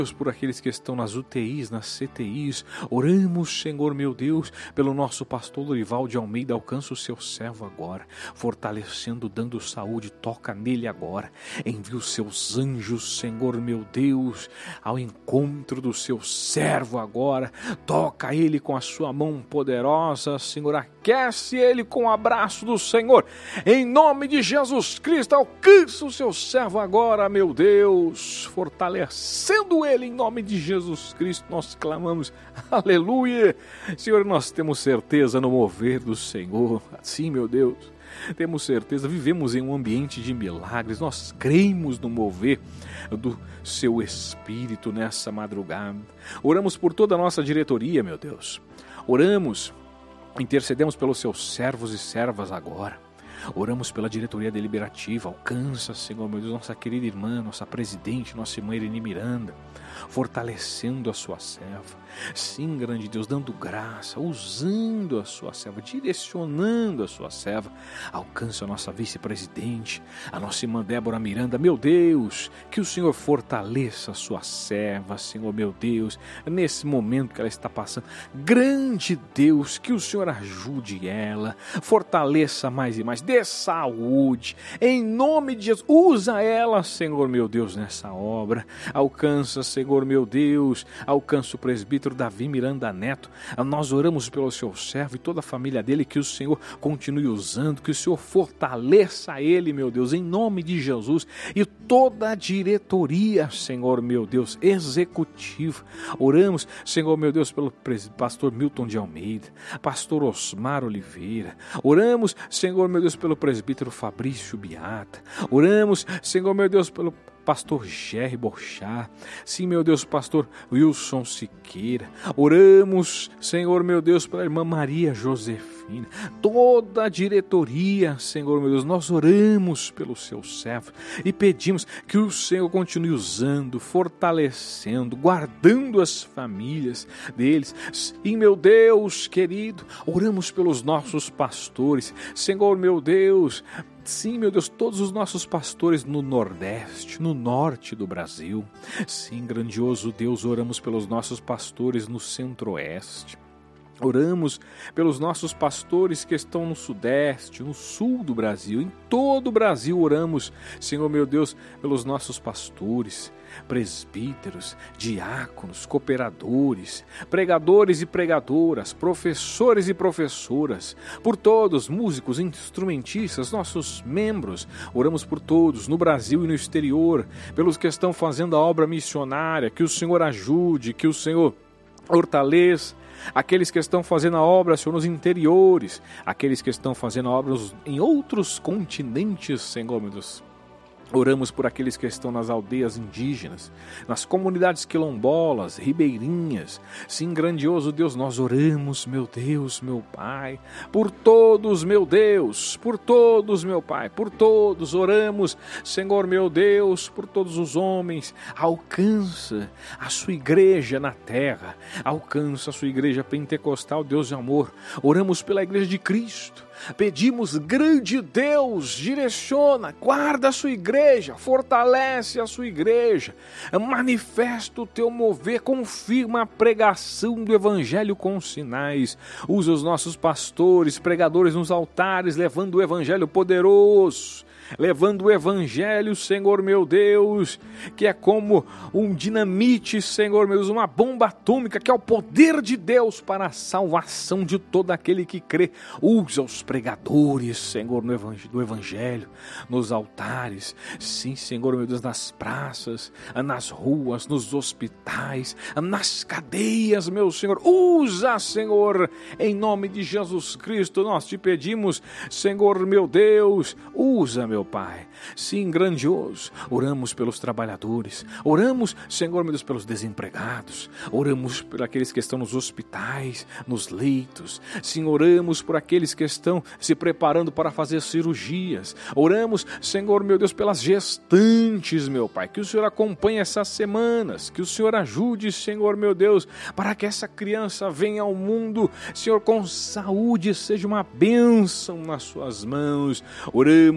Deus, por aqueles que estão nas UTIs, nas CTIs, oramos, Senhor meu Deus, pelo nosso pastor Lorival de Almeida. Alcança o seu servo agora, fortalecendo, dando saúde, toca nele agora, envia os seus anjos, Senhor meu Deus, ao encontro do seu servo agora, toca ele com a sua mão poderosa, Senhor, aquece ele com o abraço do Senhor, em nome de Jesus Cristo. Alcança o seu servo agora, meu Deus, fortalecendo ele em nome de Jesus Cristo. Nós clamamos, aleluia. Senhor, nós temos certeza no mover do Senhor, assim, meu Deus, temos certeza, vivemos em um ambiente de milagres, nós cremos no mover do seu Espírito nessa madrugada. Oramos por toda a nossa diretoria, meu Deus, oramos, intercedemos pelos seus servos e servas agora. Oramos pela diretoria deliberativa. Alcança, Senhor meu Deus, nossa querida irmã, nossa presidente, nossa irmã Irene Miranda, fortalecendo a sua serva. Sim, grande Deus, dando graça, usando a sua serva, direcionando a sua serva. Alcança a nossa vice-presidente, a nossa irmã Débora Miranda. Meu Deus, que o Senhor fortaleça a sua serva, Senhor meu Deus, nesse momento que ela está passando. Grande Deus, que o Senhor ajude ela, fortaleça mais e mais, dê saúde, em nome de Jesus. Usa ela, Senhor meu Deus, nessa obra. Alcança, Senhor meu Deus, alcança o presbítero Davi Miranda Neto. Nós oramos pelo seu servo e toda a família dele, que o Senhor continue usando, que o Senhor fortaleça ele, meu Deus, em nome de Jesus, e toda a diretoria, Senhor meu Deus, executiva. Oramos, Senhor meu Deus, pelo pastor Milton de Almeida, pastor Osmar Oliveira. Oramos, Senhor meu Deus, pelo presbítero Fabrício Biata. Oramos, Senhor meu Deus, pelo pastor Jerry Bochá. Sim, meu Deus, pastor Wilson Siqueira. Oramos, Senhor meu Deus, pela irmã Maria Josefina. Toda a diretoria, Senhor meu Deus, nós oramos pelo seu servo e pedimos que o Senhor continue usando, fortalecendo, guardando as famílias deles. E meu Deus querido, oramos pelos nossos pastores, Senhor meu Deus. Sim, meu Deus, todos os nossos pastores no Nordeste, no Norte do Brasil. Sim, grandioso Deus, oramos pelos nossos pastores no Centro-Oeste. Oramos pelos nossos pastores que estão no Sudeste, no Sul do Brasil, em todo o Brasil oramos, Senhor meu Deus, pelos nossos pastores, presbíteros, diáconos, cooperadores, pregadores e pregadoras, professores e professoras, por todos, músicos, instrumentistas, nossos membros. Oramos por todos, no Brasil e no exterior, pelos que estão fazendo a obra missionária, que o Senhor ajude, que o Senhor fortaleça. Aqueles que estão fazendo a obra, Senhor, nos interiores, aqueles que estão fazendo a obra em outros continentes, Senhor, meu Deus. Oramos por aqueles que estão nas aldeias indígenas, nas comunidades quilombolas, ribeirinhas. Sim, grandioso Deus, nós oramos, meu Deus, meu Pai, por todos, meu Deus, por todos, meu Pai, por todos oramos, Senhor, meu Deus, por todos os homens. Alcança a sua igreja na terra, alcança a sua igreja pentecostal, Deus de amor. Oramos pela igreja de Cristo. Pedimos, grande Deus, direciona, guarda a sua igreja, fortalece a sua igreja, manifesta o teu mover, confirma a pregação do evangelho com sinais. Usa os nossos pastores, pregadores nos altares, levando o evangelho poderoso, levando o evangelho, Senhor meu Deus, que é como um dinamite, Senhor meu Deus, uma bomba atômica, que é o poder de Deus para a salvação de todo aquele que crê. Usa os pregadores, Senhor, do evangelho, nos altares, sim, Senhor meu Deus, nas praças, nas ruas, nos hospitais, nas cadeias, meu Senhor. Usa, Senhor, em nome de Jesus Cristo, nós te pedimos, Senhor meu Deus, usa, meu Pai. Sim, grandioso. Oramos pelos trabalhadores. Oramos, Senhor, meu Deus, pelos desempregados. Oramos por aqueles que estão nos hospitais, nos leitos. Sim, oramos por aqueles que estão se preparando para fazer cirurgias. Oramos, Senhor, meu Deus, pelas gestantes, meu Pai. Que o Senhor acompanhe essas semanas. Que o Senhor ajude, Senhor, meu Deus, para que essa criança venha ao mundo, Senhor, com saúde, seja uma bênção nas suas mãos. Oramos, Senhor,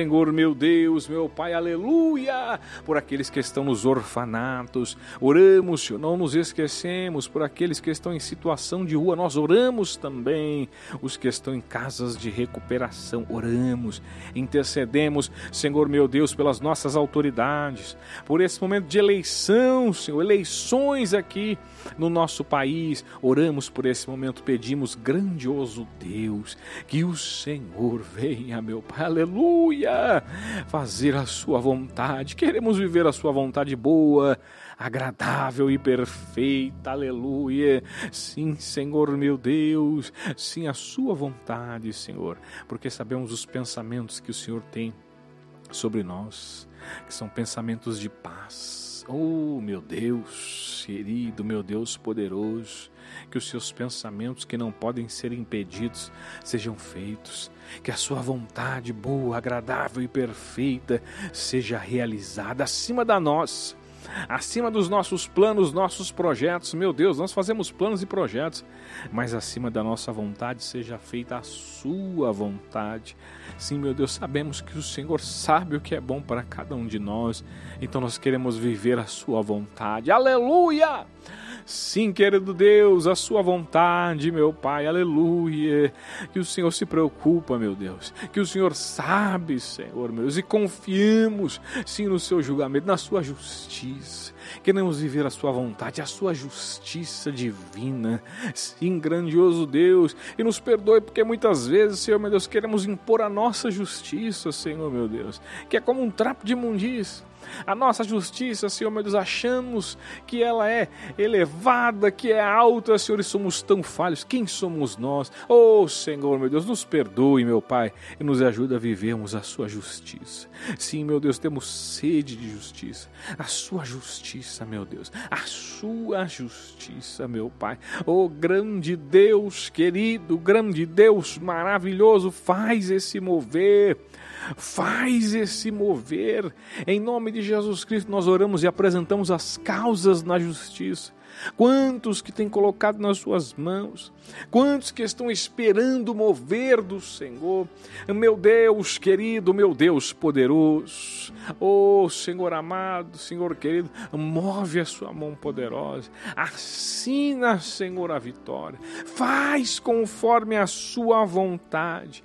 Senhor, meu Deus, meu Pai, aleluia, por aqueles que estão nos orfanatos, oramos, Senhor, não nos esquecemos, por aqueles que estão em situação de rua, nós oramos também, os que estão em casas de recuperação, oramos, intercedemos, Senhor, meu Deus, pelas nossas autoridades, por esse momento de eleição, Senhor, eleições aqui no nosso país, oramos por esse momento, pedimos, grandioso Deus, que o Senhor venha, meu Pai, aleluia, fazer a sua vontade, queremos viver a sua vontade boa, agradável e perfeita, aleluia, sim, Senhor, meu Deus, sim, a sua vontade, Senhor, porque sabemos os pensamentos que o Senhor tem sobre nós, que são pensamentos de paz. Oh, meu Deus querido, meu Deus poderoso, que os seus pensamentos que não podem ser impedidos sejam feitos, que a sua vontade boa, agradável e perfeita seja realizada acima da nossa, acima dos nossos planos, nossos projetos. Meu Deus, nós fazemos planos e projetos, mas acima da nossa vontade seja feita a sua vontade. Sim, meu Deus, sabemos que o Senhor sabe o que é bom para cada um de nós, então nós queremos viver a sua vontade, aleluia! Sim, querido Deus, a sua vontade, meu Pai, aleluia, que o Senhor se preocupa, meu Deus, que o Senhor sabe, Senhor, meu Deus, e confiemos, sim, no seu julgamento, na sua justiça, queremos viver a sua vontade, a sua justiça divina, sim, grandioso Deus, e nos perdoe, porque muitas vezes, Senhor, meu Deus, queremos impor a nossa justiça, Senhor, meu Deus, que é como um trapo de imundícia. A nossa justiça, Senhor, meu Deus, achamos que ela é elevada, que é alta, Senhor, e somos tão falhos. Quem somos nós? Oh, Senhor, meu Deus, nos perdoe, meu Pai, e nos ajuda a vivermos a sua justiça. Sim, meu Deus, temos sede de justiça. A sua justiça, meu Deus, a sua justiça, meu Pai. Oh, grande Deus querido, grande Deus maravilhoso, faz esse mover. Faz esse mover, em nome de Jesus Cristo nós oramos e apresentamos as causas na justiça. Quantos que têm colocado nas suas mãos, quantos que estão esperando o mover do Senhor, meu Deus querido, meu Deus poderoso, oh Senhor amado, Senhor querido, move a sua mão poderosa, assina, Senhor, a vitória, faz conforme a sua vontade,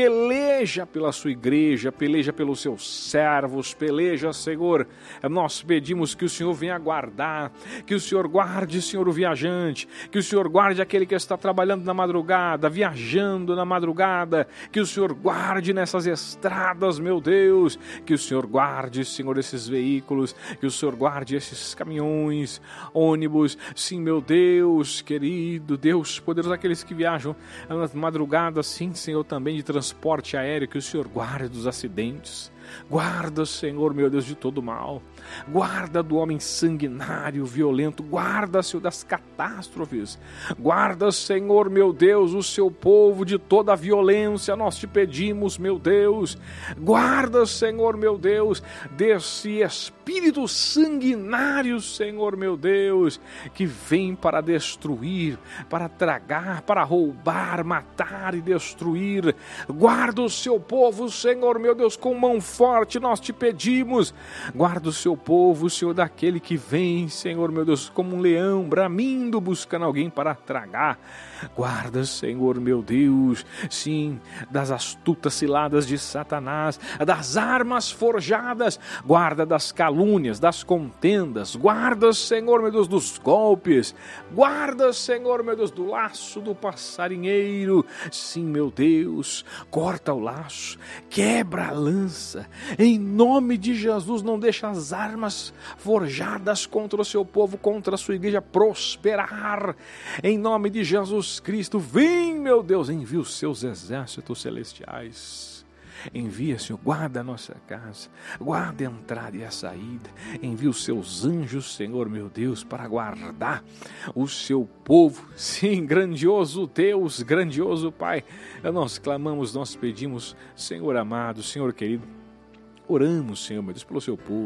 peleja pela sua igreja, peleja pelos seus servos, peleja, Senhor, nós pedimos que o Senhor venha guardar, que o Senhor guarde, Senhor, o viajante, que o Senhor guarde aquele que está trabalhando na madrugada, viajando na madrugada, que o Senhor guarde nessas estradas, meu Deus, que o Senhor guarde, Senhor, esses veículos, que o Senhor guarde esses caminhões, ônibus, sim, meu Deus, querido, Deus poderoso, aqueles que viajam na madrugada, sim, Senhor, também de transporte aéreo, que o Senhor guarde dos acidentes, guarda, Senhor, meu Deus, de todo mal, guarda do homem sanguinário, violento, guarda, Senhor, das catástrofes, guarda, Senhor, meu Deus, o seu povo de toda a violência, nós te pedimos, meu Deus, guarda, Senhor, meu Deus, desse espírito sanguinário, Senhor, meu Deus, que vem para destruir, para tragar, para roubar, matar e destruir, guarda o seu povo, Senhor, meu Deus, com mão forte, nós te pedimos, guarda o seu povo, Senhor, daquele que vem, Senhor, meu Deus, como um leão, bramindo, buscando alguém para tragar, guarda, Senhor, meu Deus, sim, das astutas ciladas de Satanás, das armas forjadas, guarda das calúnias, das contendas, guarda, Senhor, meu Deus, dos golpes, guarda, Senhor, meu Deus, do laço do passarinheiro, sim, meu Deus, corta o laço, quebra a lança, em nome de Jesus, não deixa as armas forjadas contra o seu povo, contra a sua igreja prosperar, em nome de Jesus Cristo, vem, meu Deus, envia os seus exércitos celestiais, envia, Senhor, guarda a nossa casa, guarda a entrada e a saída, envia os seus anjos, Senhor, meu Deus, para guardar o seu povo, sim, grandioso Deus, grandioso Pai, nós clamamos, nós pedimos, Senhor amado, Senhor querido, oramos, Senhor, meu Deus, pelo seu povo,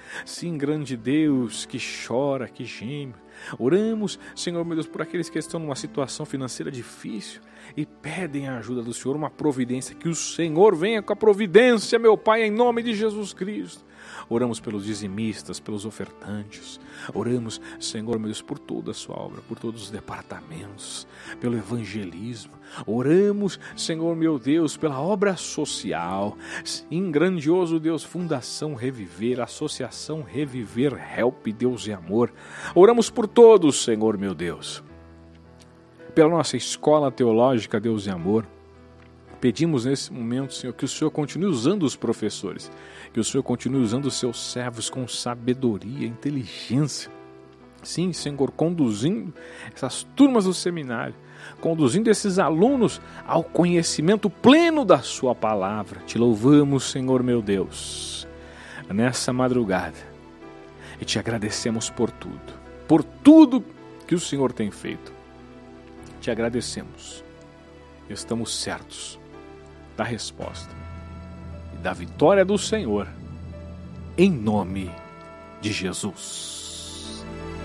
sim, grande Deus, que chora, que geme. Oramos, Senhor meu Deus, por aqueles que estão numa situação financeira difícil e pedem a ajuda do Senhor, uma providência, que o Senhor venha com a providência, meu Pai, em nome de Jesus Cristo. Oramos pelos dizimistas, pelos ofertantes. Oramos, Senhor meu Deus, por toda a sua obra, por todos os departamentos, pelo evangelismo. Oramos, Senhor meu Deus, pela obra social. Sim, grandioso Deus, Fundação Reviver, Associação Reviver, Help, Deus e Amor. Oramos por todos, Senhor meu Deus. Pela nossa escola teológica, Deus e Amor. Pedimos nesse momento, Senhor, que o Senhor continue usando os professores, que o Senhor continue usando os seus servos com sabedoria, inteligência. Sim, Senhor, conduzindo essas turmas do seminário, conduzindo esses alunos ao conhecimento pleno da sua palavra. Te louvamos, Senhor meu Deus, nessa madrugada, e te agradecemos por tudo que o Senhor tem feito. Te agradecemos. Estamos certos da resposta e da vitória do Senhor, em nome de Jesus.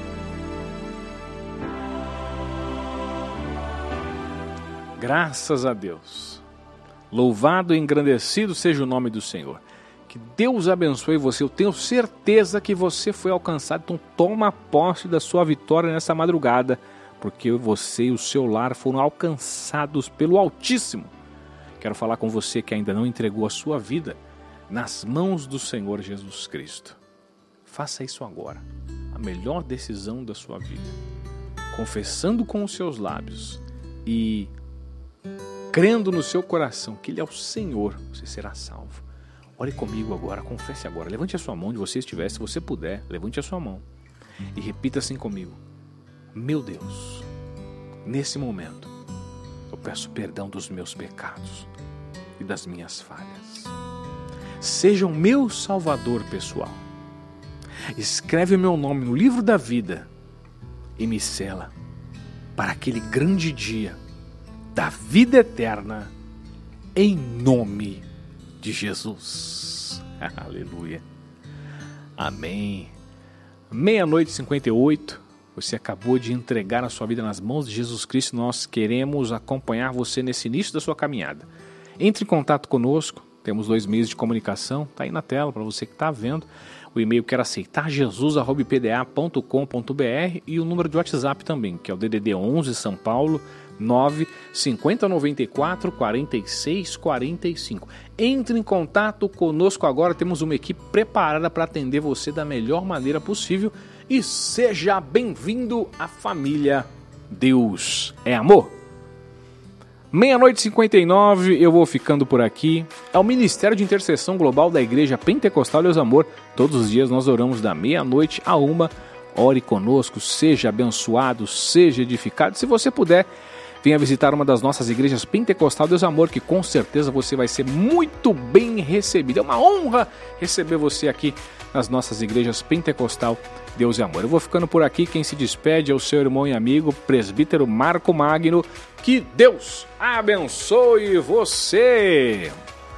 Graças a Deus. Louvado e engrandecido seja o nome do Senhor. Que Deus abençoe você. Eu tenho certeza que você foi alcançado. Então toma posse da sua vitória nessa madrugada, porque você e o seu lar foram alcançados pelo Altíssimo. Quero falar com você que ainda não entregou a sua vida nas mãos do Senhor Jesus Cristo. Faça isso agora, a melhor decisão da sua vida. Confessando com os seus lábios e crendo no seu coração que Ele é o Senhor, você será salvo. Ore comigo agora, confesse agora. Levante a sua mão onde você estiver, se você puder, levante a sua mão e repita assim comigo. Meu Deus, nesse momento, eu peço perdão dos meus pecados e das minhas falhas. Seja o meu salvador pessoal. Escreve o meu nome no livro da vida e me sela para aquele grande dia da vida eterna, em nome de Jesus. Aleluia. Amém. 00:58. Você acabou de entregar a sua vida nas mãos de Jesus Cristo. Nós queremos acompanhar você nesse início da sua caminhada. Entre em contato conosco. Temos 2 meios de comunicação. Está aí na tela para você que está vendo. O e-mail quero aceitar jesus@ipda.com.br e o número de WhatsApp também, que é o DDD 11 São Paulo 9 50 94 46 45. Entre em contato conosco agora. Temos uma equipe preparada para atender você da melhor maneira possível. E seja bem-vindo à família Deus é Amor. 00:59, eu vou ficando por aqui. É o Ministério de Intercessão Global da Igreja Pentecostal Deus Amor. Todos os dias nós oramos da 00:00 à 1h. Ore conosco, seja abençoado, seja edificado. Se você puder, venha visitar uma das nossas igrejas Pentecostal Deus Amor, que com certeza você vai ser muito bem recebido. É uma honra receber você aqui nas nossas igrejas Pentecostal Deus e Amor. Eu vou ficando por aqui. Quem se despede é o seu irmão e amigo, presbítero Marco Magno. Que Deus abençoe você!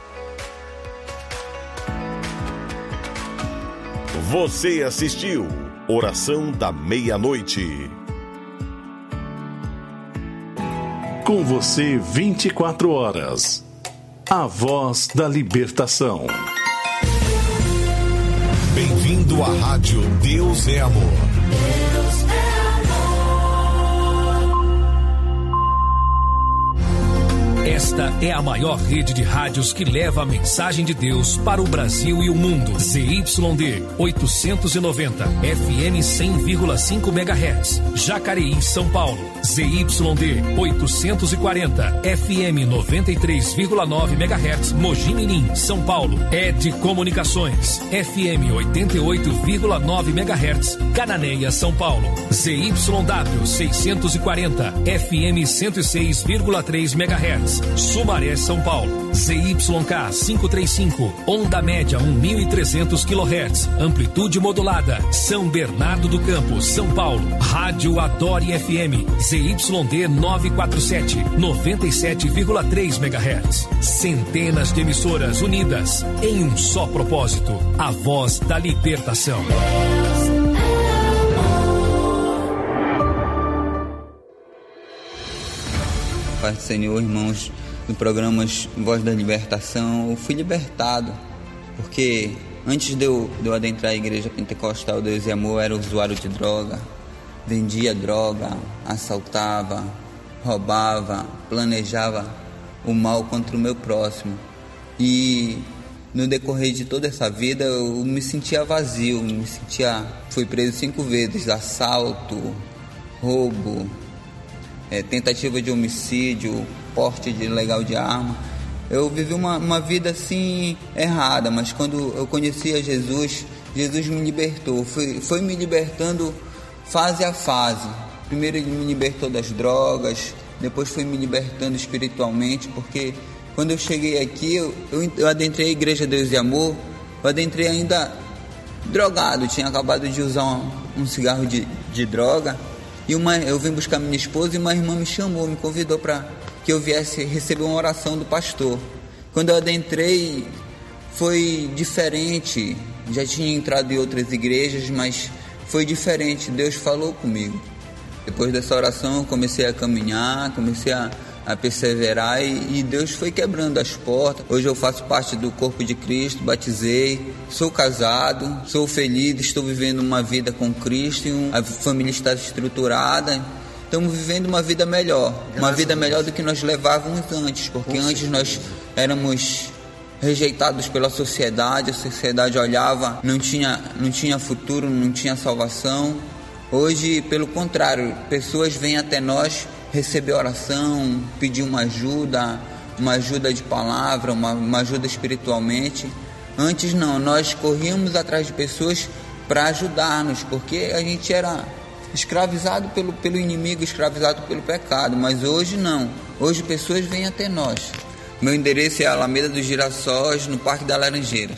Você assistiu Oração da Meia-Noite. Com você 24 horas. A voz da libertação. Bem-vindo à Rádio Deus é Amor. Deus é amor. Esta é a maior rede de rádios que leva a mensagem de Deus para o Brasil e o mundo. ZYD 890, FM 100,5 MHz. Jacareí, São Paulo. ZYD 840, FM 93,9 MHz. Mogi Mirim, São Paulo. ED Comunicações, FM 88,9 MHz. Cananéia, São Paulo. ZYW 640, FM 106,3 MHz. Sumaré, São Paulo. ZYK 535, onda média 1.300 kHz, amplitude modulada. São Bernardo do Campo, São Paulo. Rádio Adore FM, ZYD 947, 97,3 MHz. Centenas de emissoras unidas em um só propósito: a voz da libertação. Pai do Senhor, irmãos do programa Voz da Libertação, eu fui libertado, porque antes de eu adentrar a Igreja Pentecostal Deus e Amor, eu era usuário de droga, vendia droga, assaltava, roubava, planejava o mal contra o meu próximo. E no decorrer de toda essa vida eu me sentia vazio, fui preso 5 vezes, assalto, roubo, tentativa de homicídio, porte ilegal de arma. Eu vivi uma vida assim errada, mas quando eu conheci a Jesus, Jesus me libertou, foi me libertando fase a fase. Primeiro ele me libertou das drogas, depois foi me libertando espiritualmente, porque quando eu cheguei aqui, eu adentrei a Igreja Deus e Amor, eu adentrei ainda drogado, tinha acabado de usar um cigarro de droga, e eu vim buscar minha esposa e uma irmã me chamou, me convidou para que eu viesse receber uma oração do pastor. Quando eu adentrei, foi diferente, já tinha entrado em outras igrejas, mas foi diferente, Deus falou comigo. Depois dessa oração eu comecei a caminhar, comecei a perseverar e Deus foi quebrando as portas. Hoje eu faço parte do corpo de Cristo, batizei, sou casado, sou feliz, estou vivendo uma vida com Cristo, a família está estruturada. Estamos vivendo uma vida melhor, uma vida melhor do que nós levávamos antes, porque antes nós éramos rejeitados pela sociedade, a sociedade olhava, não tinha futuro, não tinha salvação. Hoje, pelo contrário, pessoas vêm até nós receber oração, pedir uma ajuda de palavra, uma ajuda espiritualmente. Antes não, nós corríamos atrás de pessoas para ajudar-nos, porque a gente era escravizado pelo inimigo, escravizado pelo pecado, mas hoje não. Hoje pessoas vêm até nós. Meu endereço é Alameda dos Girassóis, no Parque das Laranjeiras.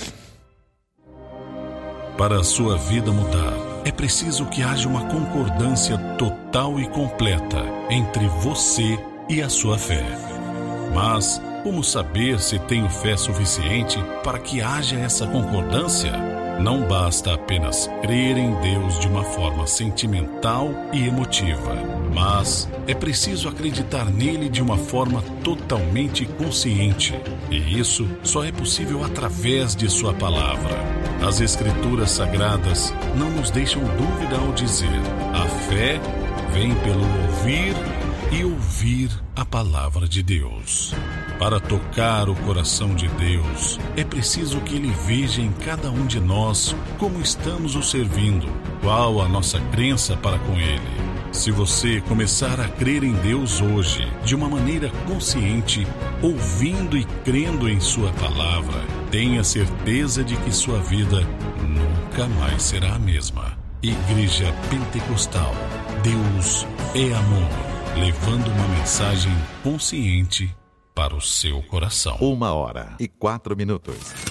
Para a sua vida mudar, é preciso que haja uma concordância total e completa entre você e a sua fé. Mas como saber se tenho fé suficiente para que haja essa concordância? Não basta apenas crer em Deus de uma forma sentimental e emotiva, mas é preciso acreditar nele de uma forma totalmente consciente. E isso só é possível através de sua palavra. As Escrituras Sagradas não nos deixam dúvida ao dizer: a fé vem pelo ouvir e ouvir a palavra de Deus. Para tocar o coração de Deus, é preciso que Ele veja em cada um de nós como estamos o servindo, qual a nossa crença para com Ele. Se você começar a crer em Deus hoje, de uma maneira consciente, ouvindo e crendo em Sua palavra, tenha certeza de que sua vida nunca mais será a mesma. Igreja Pentecostal, Deus é amor, levando uma mensagem consciente para o seu coração. 1h04.